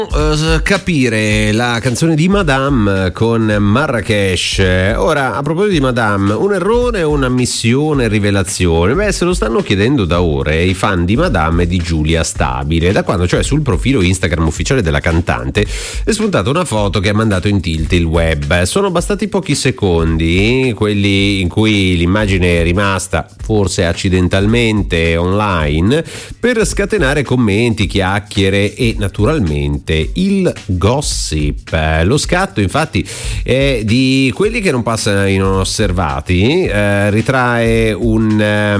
Capire la canzone di Madame con Marrakesh. Ora, a proposito di Madame, un errore o una missione rivelazione? Beh, se lo stanno chiedendo da ore i fan di Madame e di Giulia Stabile, da quando, cioè, sul profilo Instagram ufficiale della cantante è spuntata una foto che ha mandato in tilt il web. Sono bastati pochi secondi, quelli in cui l'immagine è rimasta forse accidentalmente online, per scatenare commenti, chiacchiere e naturalmente il gossip. Lo scatto infatti è di quelli che non passano inosservati, ritrae un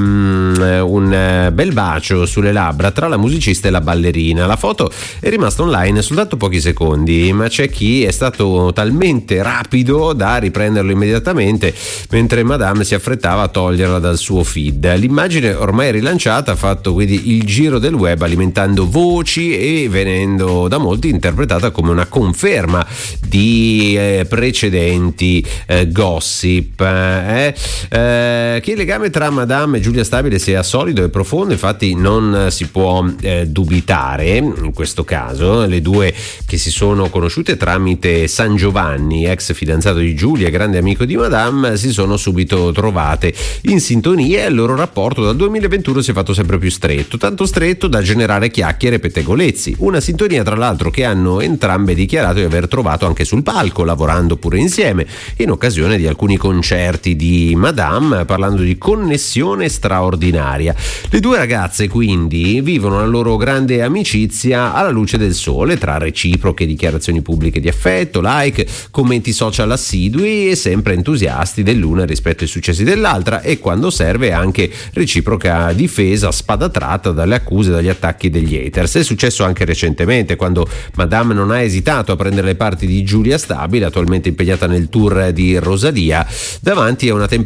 bel bacio sulle labbra tra la musicista e la ballerina. La foto è rimasta online soltanto pochi secondi, ma c'è chi è stato talmente rapido da riprenderlo immediatamente, mentre Madame si affrettava a toglierla dal suo feed. L'immagine ormai rilanciata ha fatto quindi il giro del web, alimentando voci e venendo da molti interpretata come una conferma di precedenti gossip. Che il legame tra Madame e Giulia Stabile sia solido e profondo infatti non si può dubitare in questo caso. Le due, che si sono conosciute tramite San Giovanni, ex fidanzato di Giulia e grande amico di Madame, si sono subito trovate in sintonia e il loro rapporto dal 2021 si è fatto sempre più stretto, tanto stretto da generare chiacchiere e pettegolezzi. Una sintonia tra l'altro che hanno entrambe dichiarato di aver trovato anche sul palco, lavorando pure insieme in occasione di alcuni concerti di Madame, parlando di connessione straordinaria. Le due ragazze quindi vivono la loro grande amicizia alla luce del sole, tra reciproche dichiarazioni pubbliche di affetto, like, commenti social assidui e sempre entusiasti dell'una rispetto ai successi dell'altra, e quando serve anche reciproca difesa a spada tratta dalle accuse e dagli attacchi degli haters. È successo anche recentemente, quando Madame non ha esitato a prendere le parti di Giulia Stabile, attualmente impegnata nel tour di Rosalia, davanti a una